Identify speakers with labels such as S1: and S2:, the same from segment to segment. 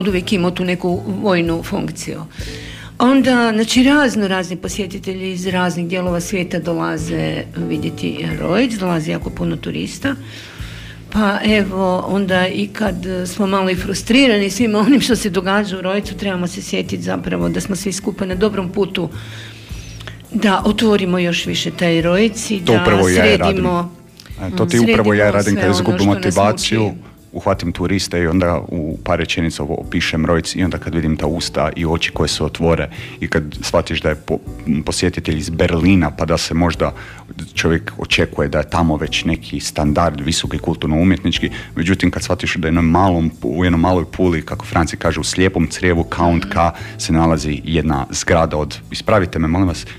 S1: uvijek imao tu neku vojnu funkciju. Onda, znači, razni posjetitelji iz raznih dijelova svijeta dolaze vidjeti Rojc, dolazi jako puno turista. Pa evo, onda i kad smo malo i frustrirani svima onim što se događa u Rojcu, trebamo se sjetiti zapravo da smo svi skupa na dobrom putu da otvorimo još više taj Rojc i da sredimo.
S2: To ti upravo ja radim kad izgubim motivaciju, uhvatim turiste i onda u par rečenica opišem Rojc i onda kad vidim ta usta i oči koje se otvore i kad shvatiš da je posjetitelj iz Berlina pa da se možda čovjek očekuje da je tamo već neki standard visoki kulturno-umjetnički, međutim kad shvatiš da je u jednoj maloj Puli, kako Franci kažu, u slijepom crijevu Count K se nalazi jedna zgrada od, ispravite me molim vas,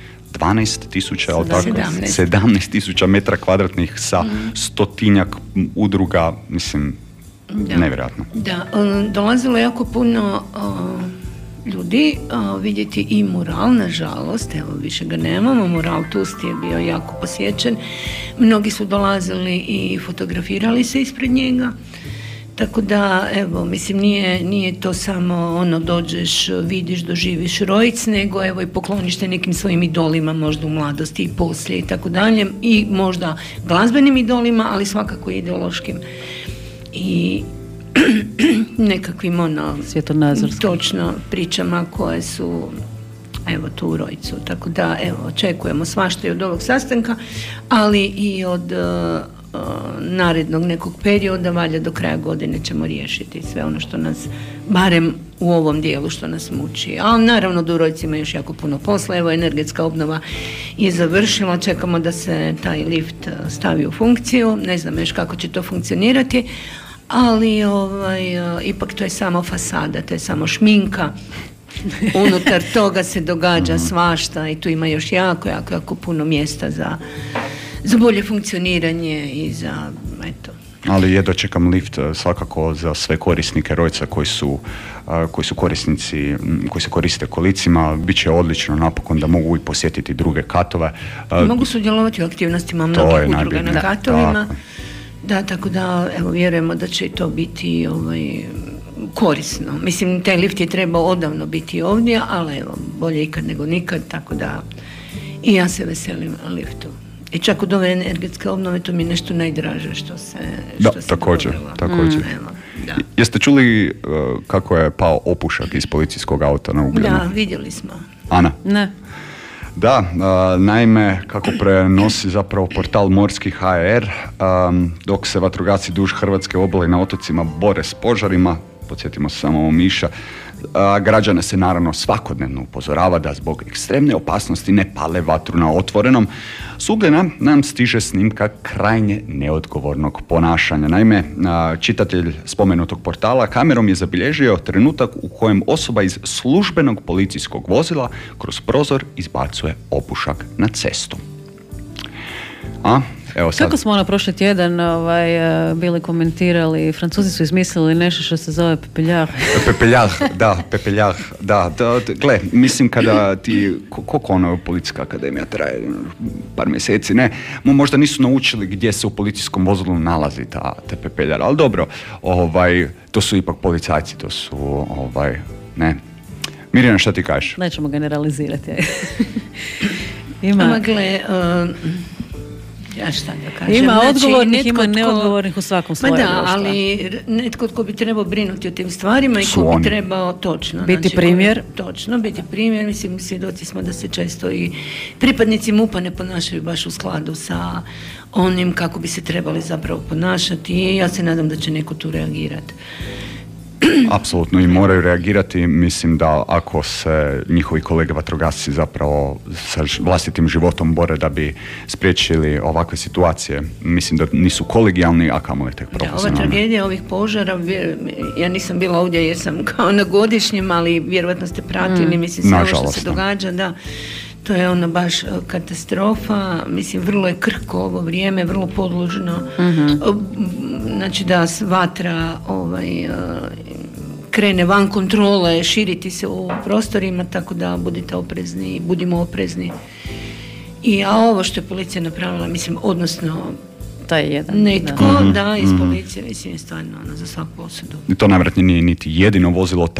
S2: 17,000 metara kvadratnih sa 100-tinjak udruga, mislim, nevjerojatno.
S1: Da, dolazilo jako puno ljudi vidjeti i mural, nažalost, evo više ga nemamo, mural Tust je bio jako posjećen, mnogi su dolazili i fotografirali se ispred njega. Tako da, evo, mislim, nije to samo ono dođeš, vidiš, doživiš Rojc, nego evo i pokloniš te nekim svojim idolima, možda u mladosti i poslije i tako dalje, i možda glazbenim idolima, ali svakako ideološkim i nekakvim
S3: svjetonazorskim,
S1: točno, pričama koje su evo tu u Rojcu. Tako da, evo, očekujemo svašta i od ovog sastanka, ali i od narednog nekog perioda, valja do kraja godine ćemo riješiti sve ono što nas, barem u ovom dijelu što nas muči. Ali naravno da u Rojcu ima još jako puno posla, evo energetska obnova je završila, čekamo da se taj lift stavi u funkciju, ne znam još kako će to funkcionirati, ali ipak to je samo fasada, to je samo šminka. Unutar toga se događa svašta i tu ima još jako puno mjesta za bolje funkcioniranje i za, eto.
S2: Ali jedva čekam lift svakako za sve korisnike Rojca koji su korisnici, koji se koriste kolicima. Biće odlično napokon da mogu i posjetiti druge katove.
S1: Mogu sudjelovati u aktivnostima mnogih udruga na katovima. Da, tako da, evo, vjerujemo da će to biti korisno. Mislim, taj lift je trebao odavno biti ovdje, ali evo, bolje ikad nego nikad, tako da i ja se veselim liftu. I čak od ove energetske obnove to mi je nešto najdraže što se
S2: također. Jeste čuli kako je pao opušak iz policijskog auta na Ugljenu?
S1: Da, vidjeli smo.
S2: Ana?
S3: Ne.
S2: Da, naime, kako prenosi zapravo portal Morski HR, dok se vatrogasci duž Hrvatske obale na otocima bore s požarima, podsjetimo se samo Omiša, građane se naravno svakodnevno upozorava da zbog ekstremne opasnosti ne pale vatru na otvorenom. S Ugljena nam stiže snimka krajnje neodgovornog ponašanja. Naime, čitatelj spomenutog portala kamerom je zabilježio trenutak u kojem osoba iz službenog policijskog vozila kroz prozor izbacuje opušak na cestu. Evo sad.
S3: Kako smo prošli tjedan bili komentirali, Francuzi su izmislili nešto što se zove pepeljah.
S2: Pepeljah, da. Gle, mislim kada ti, koliko policijska akademija traje, par mjeseci, ne, možda nisu naučili gdje se u policijskom vozilu nalazi te pepeljara, ali dobro, to su ipak policajci, to su, ne. Mirjana, šta ti kažeš?
S3: Nećemo generalizirati.
S1: Ja šta da kažem.
S3: Ima odgovornih, ima neodgovornih u svakom sloju društva.
S1: Da, ali netko tko bi trebao brinuti o tim stvarima i ko bi trebao
S3: biti primjer.
S1: Biti primjer. Mislim, svjedoci smo da se često i pripadnici MUP-a ne ponašaju baš u skladu sa onim kako bi se trebali zapravo ponašati i ja se nadam da će neko tu reagirati.
S2: Apsolutno, i moraju reagirati. Mislim da ako se njihovi kolege vatrogasci zapravo sa vlastitim životom bore da bi spriječili ovakve situacije, mislim da nisu kolegijalni, a kamoli tek profesionalni.
S1: Ova tragedija ovih požara, ja nisam bila ovdje jer sam kao na godišnjem, ali vjerojatno ste pratili, mislim, sve ovo što se događa, da. To je ona baš katastrofa, mislim, vrlo je krhko ovo vrijeme, vrlo podložno. Znači da vatra krene van kontrole, širiti se u prostorima, tako da budimo oprezni. A ovo što je policija napravila, mislim, odnosno
S3: taj jedan.
S1: Netko, da, iz policije, mislim, je stvarno za svaku osudu.
S2: I to najvjerojatnije nije niti jedino vozilo